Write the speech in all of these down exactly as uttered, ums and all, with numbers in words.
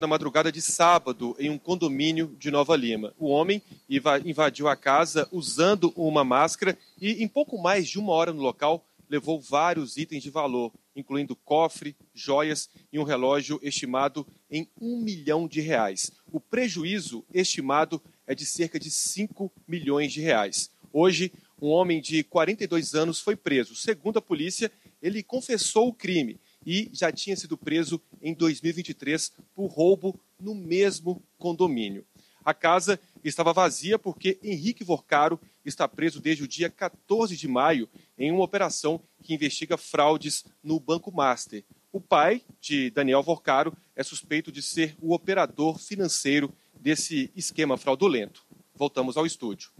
Na madrugada de sábado, em um condomínio de Nova Lima. O homem invadiu a casa usando uma máscara e, em pouco mais de uma hora no local, levou vários itens de valor, incluindo cofre, joias e um relógio estimado em um milhão de reais. O prejuízo estimado é de cerca de cinco milhões de reais. Hoje, um homem de quarenta e dois anos foi preso. Segundo a polícia, ele confessou o crime e já tinha sido preso em dois mil e vinte e três por roubo no mesmo condomínio. A casa estava vazia porque Henrique Vorcaro está preso desde o dia quatorze de maio em uma operação que investiga fraudes no Banco Master. O pai de Daniel Vorcaro é suspeito de ser o operador financeiro desse esquema fraudulento. Voltamos ao estúdio.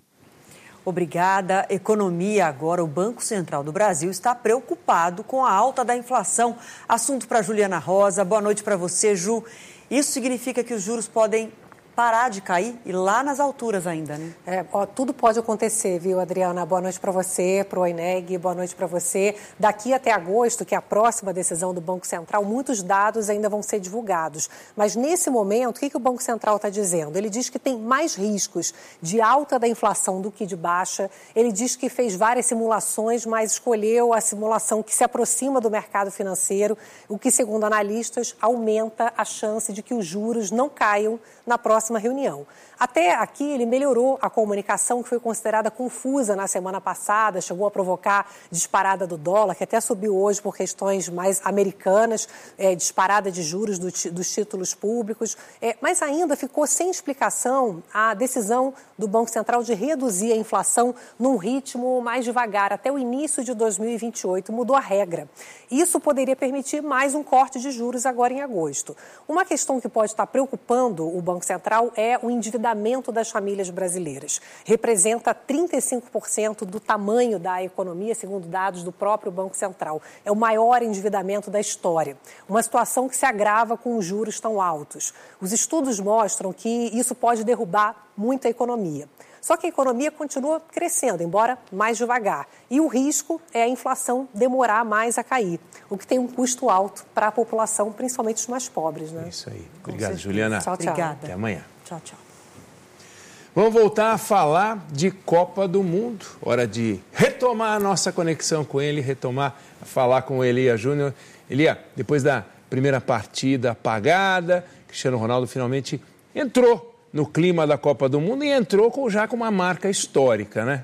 Obrigada. Economia agora. O Banco Central do Brasil está preocupado com a alta da inflação. Assunto para Juliana Rosa. Boa noite para você, Ju. Isso significa que os juros podem parar de cair e lá nas alturas ainda, né? É, ó, tudo pode acontecer, viu, Adriana? Boa noite para você, para o Oineg, boa noite para você. Daqui até agosto, que é a próxima decisão do Banco Central, muitos dados ainda vão ser divulgados. Mas nesse momento, o que, que o Banco Central está dizendo? Ele diz que tem mais riscos de alta da inflação do que de baixa. Ele diz que fez várias simulações, mas escolheu a simulação que se aproxima do mercado financeiro, o que, segundo analistas, aumenta a chance de que os juros não caiam na próxima reunião. Até aqui ele melhorou a comunicação que foi considerada confusa na semana passada, chegou a provocar disparada do dólar, que até subiu hoje por questões mais americanas, é, disparada de juros do, dos títulos públicos, é, mas ainda ficou sem explicação a decisão do Banco Central de reduzir a inflação num ritmo mais devagar, até o início de dois mil e vinte e oito, mudou a regra. Isso poderia permitir mais um corte de juros agora em agosto. Uma questão que pode estar preocupando o Banco Central é o endividamento das famílias brasileiras. Representa trinta e cinco por cento do tamanho da economia, segundo dados do próprio Banco Central. É o maior endividamento da história. Uma situação que se agrava com os juros tão altos. Os estudos mostram que isso pode derrubar muito a economia. Só que a economia continua crescendo, embora mais devagar. E o risco é a inflação demorar mais a cair, o que tem um custo alto para a população, principalmente os mais pobres, né? É isso aí. Obrigado, Juliana. Tchau, tchau. Obrigada. Até amanhã. Tchau, tchau. Vamos voltar a falar de Copa do Mundo. Hora de retomar a nossa conexão com ele, retomar a falar com o Elia Júnior. Elia, depois da primeira partida apagada, Cristiano Ronaldo finalmente entrou no clima da Copa do Mundo e entrou com, já com uma marca histórica, né?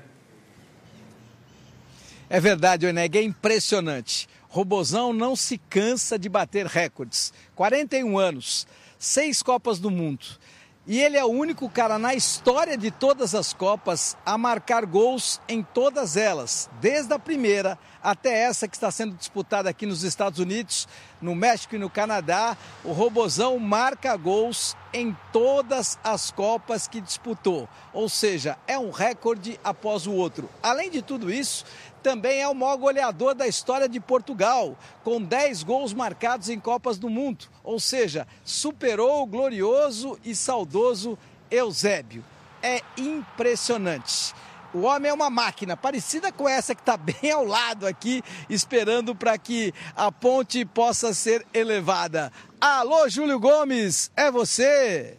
É verdade, Oineg, é impressionante. Robozão não se cansa de bater recordes. quarenta e um anos, seis Copas do Mundo. E ele é o único cara na história de todas as Copas a marcar gols em todas elas, desde a primeira até essa que está sendo disputada aqui nos Estados Unidos, no México e no Canadá. O Robozão marca gols em todas as Copas que disputou, ou seja, é um recorde após o outro. Além de tudo isso, também é o maior goleador da história de Portugal, com dez gols marcados em Copas do Mundo, ou seja, superou o glorioso e saudoso Eusébio. É impressionante. O homem é uma máquina, parecida com essa que está bem ao lado aqui, esperando para que a ponte possa ser elevada. Alô, Júlio Gomes, é você!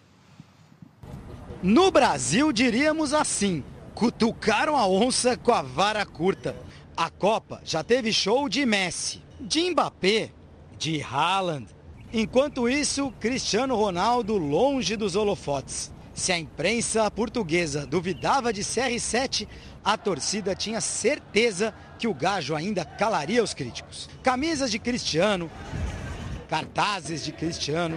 No Brasil, diríamos assim, cutucaram a onça com a vara curta. A Copa já teve show de Messi, de Mbappé, de Haaland. Enquanto isso, Cristiano Ronaldo longe dos holofotes. Se a imprensa portuguesa duvidava de C R sete, a torcida tinha certeza que o gajo ainda calaria os críticos. Camisas de Cristiano, cartazes de Cristiano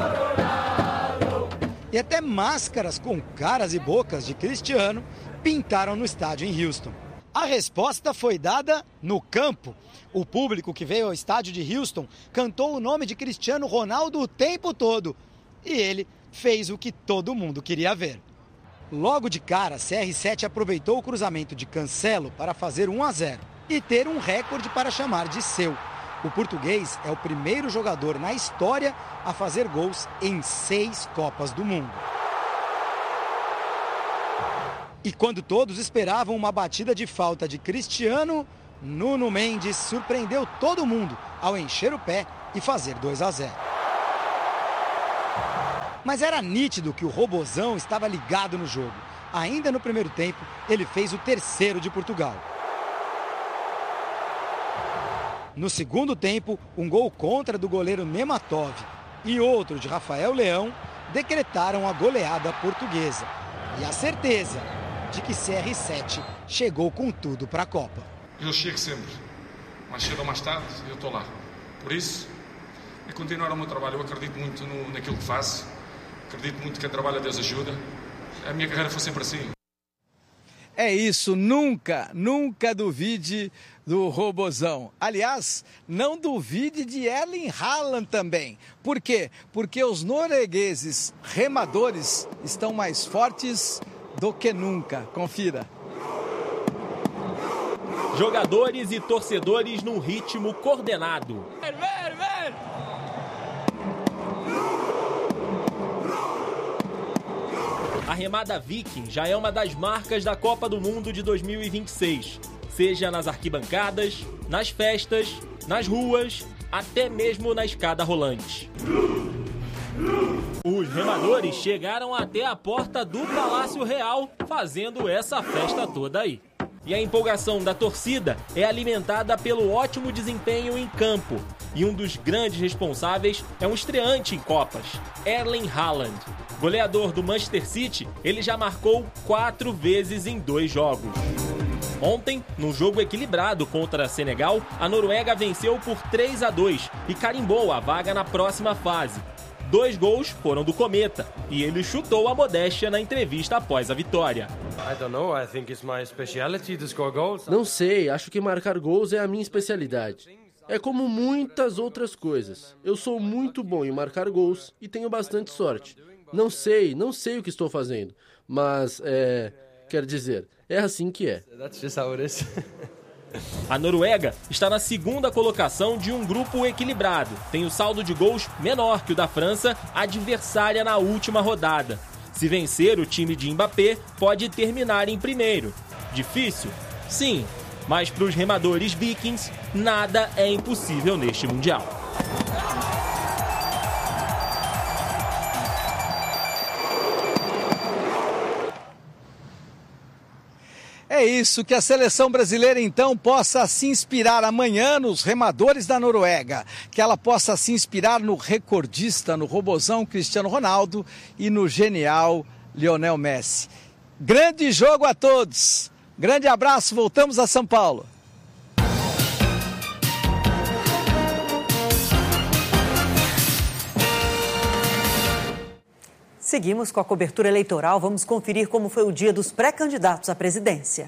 e até máscaras com caras e bocas de Cristiano pintaram no estádio em Houston. A resposta foi dada no campo. O público que veio ao estádio de Houston cantou o nome de Cristiano Ronaldo o tempo todo. E ele fez o que todo mundo queria ver. Logo de cara, C R sete aproveitou o cruzamento de Cancelo para fazer um a zero e ter um recorde para chamar de seu. O português é o primeiro jogador na história a fazer gols em seis Copas do Mundo. E quando todos esperavam uma batida de falta de Cristiano, Nuno Mendes surpreendeu todo mundo ao encher o pé e fazer dois a zero. Mas era nítido que o Robozão estava ligado no jogo. Ainda no primeiro tempo, ele fez o terceiro de Portugal. No segundo tempo, um gol contra do goleiro Nematov e outro de Rafael Leão decretaram a goleada portuguesa. E a certeza de que C R sete chegou com tudo para a Copa. Eu chego sempre, mais cedo ou mais tarde, eu estou lá. Por isso, é continuar o meu trabalho. Eu acredito muito no, naquilo que faço, acredito muito que quem trabalha Deus ajuda. A minha carreira foi sempre assim. É isso, nunca, nunca duvide do Robozão. Aliás, não duvide de Erling Haaland também. Por quê? Porque os noruegueses remadores estão mais fortes do que nunca. Confira. Jogadores e torcedores num ritmo coordenado. Ver, ver, ver. A remada Viking já é uma das marcas da Copa do Mundo de dois mil e vinte e seis. Seja nas arquibancadas, nas festas, nas ruas, até mesmo na escada rolante. Os remadores chegaram até a porta do Palácio Real fazendo essa festa toda aí. E a empolgação da torcida é alimentada pelo ótimo desempenho em campo. E um dos grandes responsáveis é um estreante em Copas, Erling Haaland. Goleador do Manchester City, ele já marcou quatro vezes em dois jogos. Ontem, num jogo equilibrado contra Senegal, a Noruega venceu por três a dois e carimbou a vaga na próxima fase. Dois gols foram do Cometa e ele chutou a modéstia na entrevista após a vitória. Não sei, acho que marcar gols é a minha especialidade. É como muitas outras coisas. Eu sou muito bom em marcar gols e tenho bastante sorte. Não sei, não sei o que estou fazendo, mas, é... quer dizer, é assim que é. A Noruega está na segunda colocação de um grupo equilibrado. Tem o saldo de gols menor que o da França, adversária na última rodada. Se vencer, o time de Mbappé pode terminar em primeiro. Difícil? Sim, mas para os remadores vikings, nada é impossível neste Mundial. É isso, que a seleção brasileira então possa se inspirar amanhã nos remadores da Noruega, que ela possa se inspirar no recordista, no robozão Cristiano Ronaldo e no genial Lionel Messi. Grande jogo a todos, grande abraço, voltamos a São Paulo. Seguimos com a cobertura eleitoral. Vamos conferir como foi o dia dos pré-candidatos à presidência.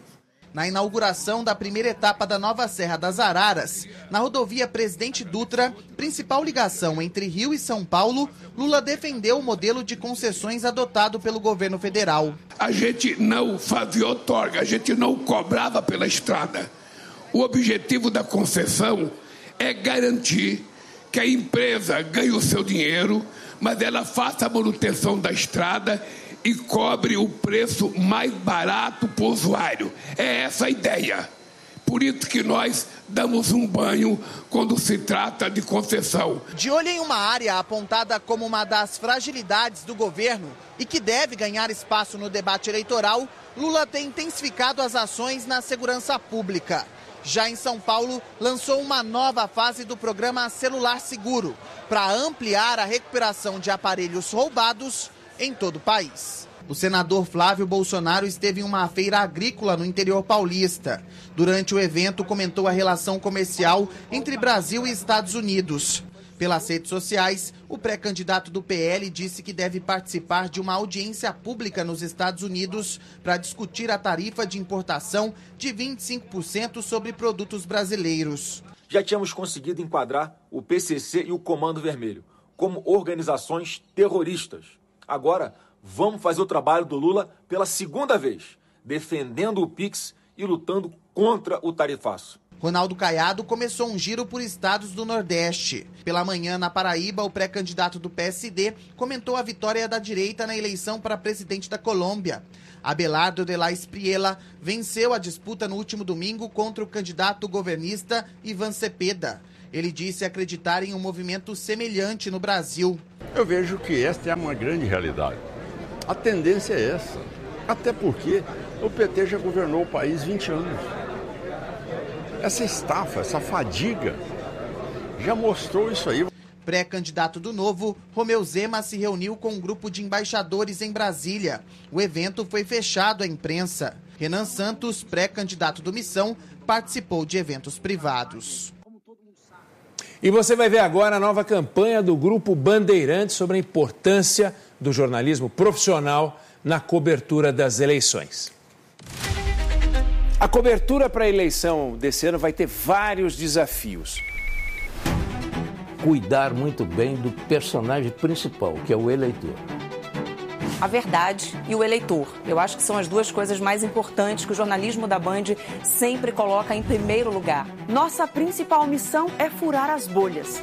Na inauguração da primeira etapa da nova Serra das Araras, na rodovia Presidente Dutra, principal ligação entre Rio e São Paulo, Lula defendeu o modelo de concessões adotado pelo governo federal. A gente não fazia outorga, a gente não cobrava pela estrada. O objetivo da concessão é garantir que a empresa ganhe o seu dinheiro, mas ela faça a manutenção da estrada e cobre o preço mais barato para o usuário. É essa a ideia. Por isso que nós damos um banho quando se trata de concessão. De olho em uma área apontada como uma das fragilidades do governo e que deve ganhar espaço no debate eleitoral, Lula tem intensificado as ações na segurança pública. Já em São Paulo, lançou uma nova fase do programa Celular Seguro, para ampliar a recuperação de aparelhos roubados em todo o país. O senador Flávio Bolsonaro esteve em uma feira agrícola no interior paulista. Durante o evento, comentou a relação comercial entre Brasil e Estados Unidos. Pelas redes sociais, o pré-candidato do P L disse que deve participar de uma audiência pública nos Estados Unidos para discutir a tarifa de importação de vinte e cinco por cento sobre produtos brasileiros. Já tínhamos conseguido enquadrar o P C C e o Comando Vermelho como organizações terroristas. Agora, vamos fazer o trabalho do Lula pela segunda vez, defendendo o Pix e lutando contra o tarifaço. Ronaldo Caiado começou um giro por estados do Nordeste. Pela manhã, na Paraíba, o pré-candidato do P S D comentou a vitória da direita na eleição para presidente da Colômbia. Abelardo de la Espriella venceu a disputa no último domingo contra o candidato governista Ivan Cepeda. Ele disse acreditar em um movimento semelhante no Brasil. Eu vejo que esta é uma grande realidade. A tendência é essa. Até porque o P T já governou o país vinte anos. Essa estafa, essa fadiga, já mostrou isso aí. Pré-candidato do Novo, Romeu Zema se reuniu com um grupo de embaixadores em Brasília. O evento foi fechado à imprensa. Renan Santos, pré-candidato do Missão, participou de eventos privados. E você vai ver agora a nova campanha do Grupo Bandeirantes sobre a importância do jornalismo profissional na cobertura das eleições. A cobertura para a eleição desse ano vai ter vários desafios. Cuidar muito bem do personagem principal, que é o eleitor. A verdade e o eleitor. Eu acho que são as duas coisas mais importantes que o jornalismo da Band sempre coloca em primeiro lugar. Nossa principal missão é furar as bolhas.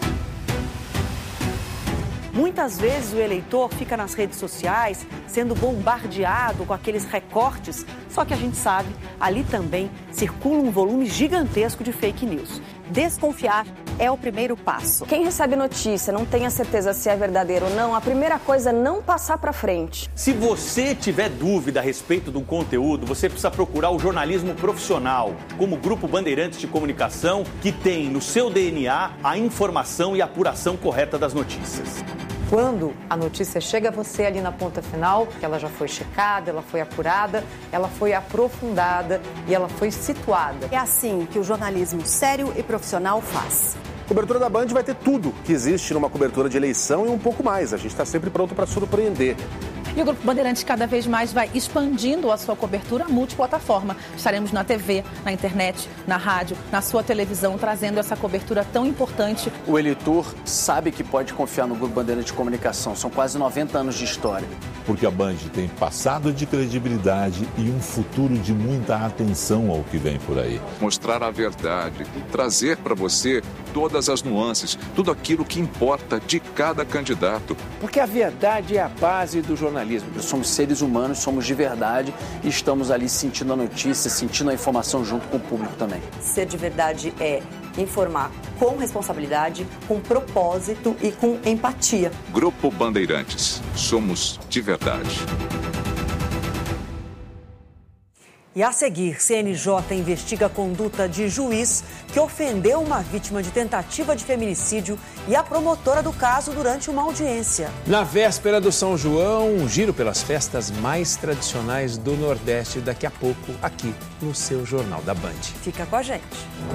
Muitas vezes o eleitor fica nas redes sociais sendo bombardeado com aqueles recortes, só que a gente sabe, ali também circula um volume gigantesco de fake news. Desconfiar é o primeiro passo. Quem recebe notícia, não tem a certeza se é verdadeiro ou não, a primeira coisa é não passar para frente. Se você tiver dúvida a respeito do conteúdo, você precisa procurar o jornalismo profissional, como o Grupo Bandeirantes de Comunicação, que tem no seu D N A a informação e a apuração correta das notícias. Quando a notícia chega a você ali na ponta final, que ela já foi checada, ela foi apurada, ela foi aprofundada e ela foi situada. É assim que o jornalismo sério e profissional faz. A cobertura da Band vai ter tudo que existe numa cobertura de eleição e um pouco mais. A gente está sempre pronto para surpreender. E o Grupo Bandeirantes cada vez mais vai expandindo a sua cobertura multiplataforma. Estaremos na T V, na internet, na rádio, na sua televisão, trazendo essa cobertura tão importante. O eleitor sabe que pode confiar no Grupo Bandeirantes de Comunicação. São quase noventa anos de história. Porque a Band tem passado de credibilidade e um futuro de muita atenção ao que vem por aí. Mostrar a verdade, trazer para você todas as nuances, tudo aquilo que importa de cada candidato. Porque a verdade é a base do jornalismo. Nós somos seres humanos, somos de verdade e estamos ali sentindo a notícia, sentindo a informação junto com o público também. Ser de verdade é informar com responsabilidade, com propósito e com empatia. Grupo Bandeirantes, somos de verdade. E a seguir, C N J investiga a conduta de juiz que ofendeu uma vítima de tentativa de feminicídio e a promotora do caso durante uma audiência. Na véspera do São João, um giro pelas festas mais tradicionais do Nordeste daqui a pouco, aqui no seu Jornal da Band. Fica com a gente.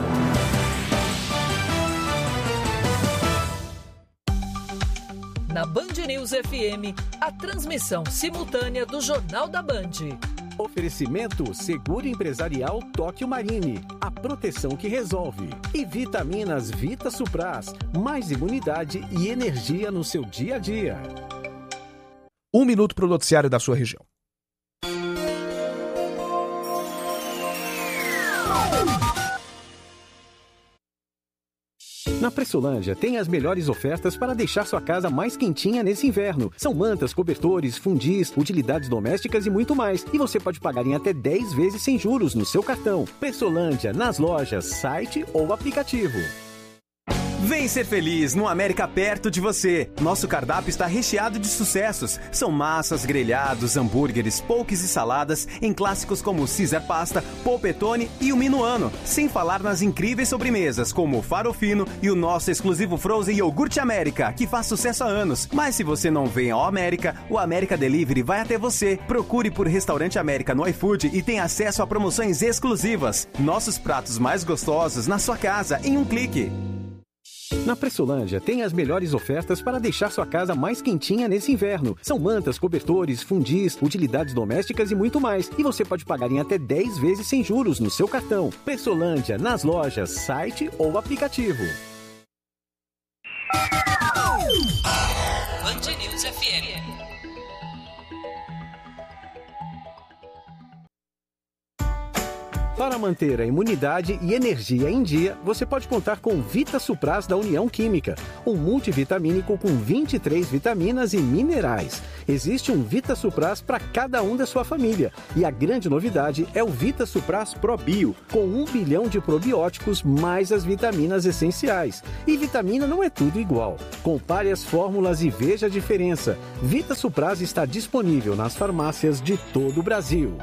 Na Band News F M, a transmissão simultânea do Jornal da Band. Oferecimento Seguro Empresarial Tóquio Marine, a proteção que resolve. E vitaminas Vita Supras, mais imunidade e energia no seu dia a dia. Um minuto para o noticiário da sua região. Na Pressolândia tem as melhores ofertas para deixar sua casa mais quentinha nesse inverno. São mantas, cobertores, fundis, utilidades domésticas e muito mais. E você pode pagar em até dez vezes sem juros no seu cartão. Pressolândia, nas lojas, site ou aplicativo. Vem ser feliz no América perto de você. Nosso cardápio está recheado de sucessos. São massas, grelhados, hambúrgueres, poques e saladas em clássicos como Caesar Pasta, Polpettone e o Minuano. Sem falar nas incríveis sobremesas como o Farofino e o nosso exclusivo Frozen Iogurte América, que faz sucesso há anos. Mas se você não vem ao América, o América Delivery vai até você. Procure por Restaurante América no iFood e tenha acesso a promoções exclusivas. Nossos pratos mais gostosos na sua casa em um clique. Na Pressolândia tem as melhores ofertas para deixar sua casa mais quentinha nesse inverno. São mantas, cobertores, fundis, utilidades domésticas e muito mais. E você pode pagar em até dez vezes sem juros no seu cartão. Pressolândia, nas lojas, site ou aplicativo. Band News F M. Para manter a imunidade e energia em dia, você pode contar com Vita Supras da União Química, um multivitamínico com vinte e três vitaminas e minerais. Existe um Vita Supras para cada um da sua família. E a grande novidade é o Vita Supras ProBio, com um bilhão de probióticos mais as vitaminas essenciais. E vitamina não é tudo igual. Compare as fórmulas e veja a diferença. Vita Supras está disponível nas farmácias de todo o Brasil.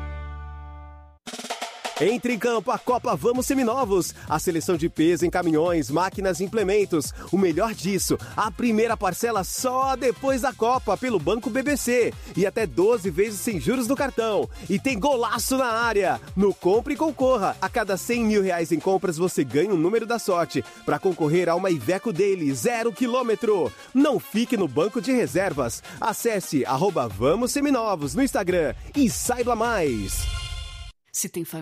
Entre em campo a Copa Vamos Seminovos. A seleção de peso em caminhões, máquinas e implementos. O melhor disso, a primeira parcela só depois da Copa pelo Banco B B C. E até doze vezes sem juros no cartão. E tem golaço na área. No Compre e Concorra. A cada cem mil reais em compras você ganha um número da sorte para concorrer a uma Iveco Daily zero quilômetro. Não fique no banco de reservas. Acesse arroba Vamos Seminovos no Instagram e saiba mais. Se tem família